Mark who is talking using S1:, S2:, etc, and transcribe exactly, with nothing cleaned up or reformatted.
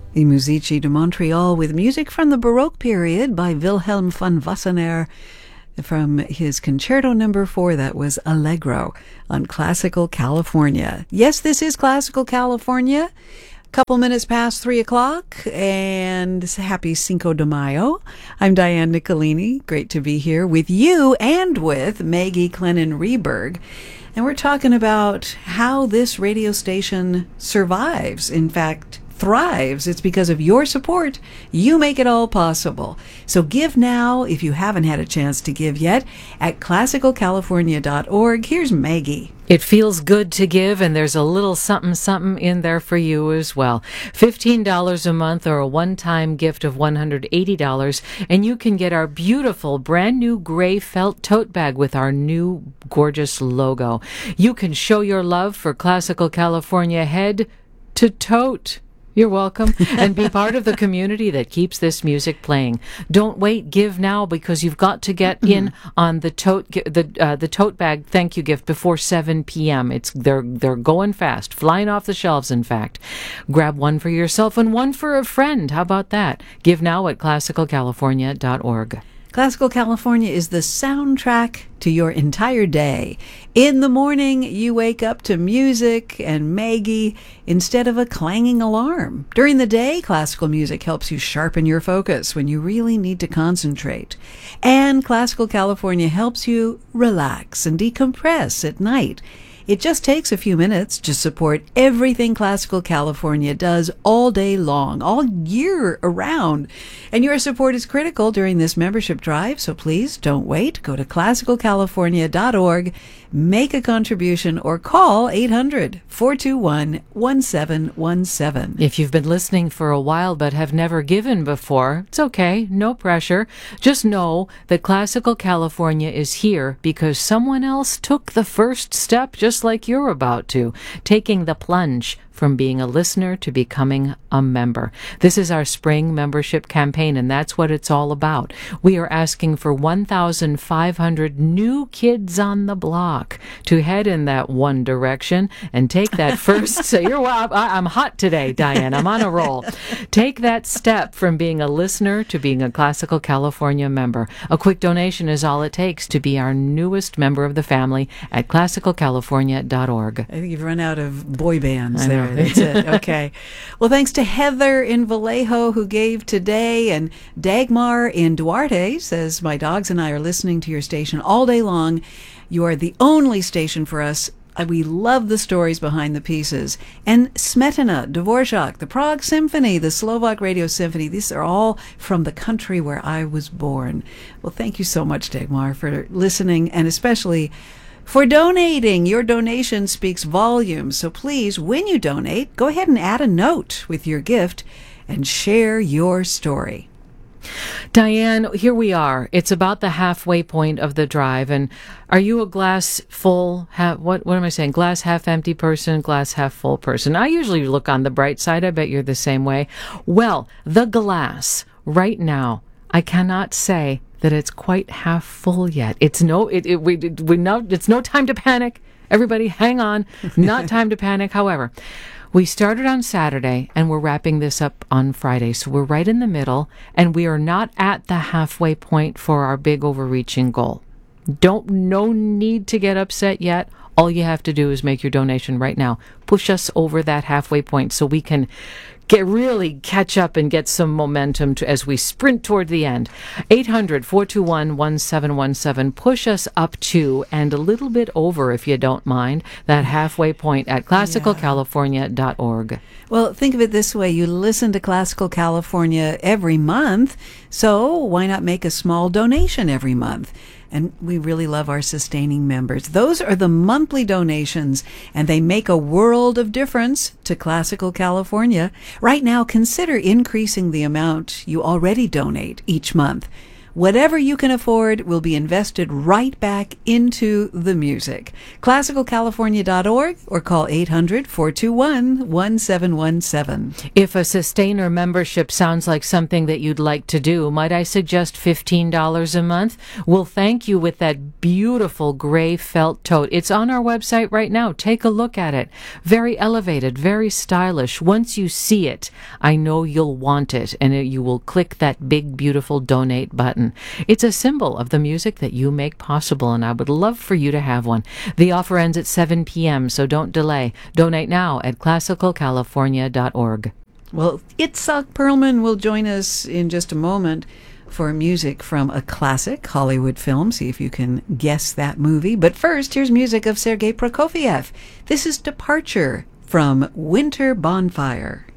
S1: the Musici de Montreal with music from the Baroque period by Wilhelm von Wassenaar from his Concerto Number Four. That was Allegro on Classical California. Yes, this is Classical California. Couple minutes past three o'clock, and happy Cinco de Mayo. I'm Diane Nicolini. Great to be here with you and with Maggie Clennon Reberg. And we're talking about how this radio station survives. In fact, thrives. It's because of your support. You make it all possible. So give now if you haven't had a chance to give yet at classical california dot org. Here's Maggie.
S2: It feels good to give, and there's a little something something in there for you as well. fifteen dollars a month or a one-time gift of one hundred eighty dollars, and you can get our beautiful brand new gray felt tote bag with our new gorgeous logo. You can show your love for Classical California head to tote. You're welcome. And be part of the community that keeps this music playing. Don't wait. Give now, because you've got to get in on the tote the uh, the tote bag thank you gift before seven p.m. It's they're they're going fast, flying off the shelves, in fact. Grab one for yourself and one for a friend. How about that? Give now at classical california dot org.
S1: Classical California is the soundtrack to your entire day. In the morning, you wake up to music and Maggie instead of a clanging alarm. During the day, classical music helps you sharpen your focus when you really need to concentrate. And Classical California helps you relax and decompress at night. It just takes a few minutes to support everything Classical California does all day long, all year around. And your support is critical during this membership drive, so please don't wait. Go to classical california dot org, make a contribution, or call eight hundred, four two one, one seven one seven.
S2: If you've been listening for a while but have never given before, it's okay, no pressure. Just know that Classical California is here because someone else took the first step, just like you're about to, taking the plunge from being a listener to becoming a member. This is our spring membership campaign, and that's what it's all about. We are asking for one thousand five hundred new kids on the block to head in that one direction and take that first, so you're, well, I, I'm hot today, Diane, I'm on a roll. Take that step from being a listener to being a Classical California member. A quick donation is all it takes to be our newest member of the family at classical california dot org.
S1: I think you've run out of boy bands there. That's it. Okay. Well, thanks to Heather in Vallejo who gave today, and Dagmar in Duarte says, my dogs and I are listening to your station all day long. You are the only station for us. We love the stories behind the pieces. And Smetana, Dvorak, the Prague Symphony, the Slovak Radio Symphony, these are all from the country where I was born. Well, thank you so much, Dagmar, for listening, and especially for donating. Your donation speaks volumes. So please, when you donate, go ahead and add a note with your gift and share your story.
S2: Diane, here we are. It's about the halfway point of the drive. And are you a glass full, half, what, what am I saying? Glass half empty person, glass half full person? I usually look on the bright side. I bet you're the same way. Well, the glass right now, I cannot say that it's quite half full yet. It's no, it, it we we know it's no time to panic. Everybody, hang on. Not time to panic. However, we started on Saturday and we're wrapping this up on Friday, so we're right in the middle, and we are not at the halfway point for our big overreaching goal. Don't no need to get upset yet. All you have to do is make your donation right now. Push us over that halfway point so we can get really catch up and get some momentum to, as we sprint toward the end. eight hundred, four two one, one seven one seven. Push us up to and a little bit over, if you don't mind, that halfway point at classical california dot org.
S1: Well, think of it this way. You listen to Classical California every month, so why not make a small donation every month? And we really love our sustaining members. Those are the monthly donations, and they make a world of difference to Classical California. Right now, consider increasing the amount you already donate each month. Whatever you can afford will be invested right back into the music. classical california dot org or call eight hundred, four two one, one seven one seven.
S2: If a sustainer membership sounds like something that you'd like to do, might I suggest fifteen dollars a month? We'll thank you with that beautiful gray felt tote. It's on our website right now. Take a look at it. Very elevated, very stylish. Once you see it, I know you'll want it, and it, you will click that big, beautiful donate button. It's a symbol of the music that you make possible, and I would love for you to have one. The offer ends at seven p.m., so don't delay. Donate now at classical california dot org.
S1: Well, Itzhak Perlman will join us in just a moment for music from a classic Hollywood film. See if you can guess that movie. But first, here's music of Sergei Prokofiev. This is Departure from Winter Bonfire.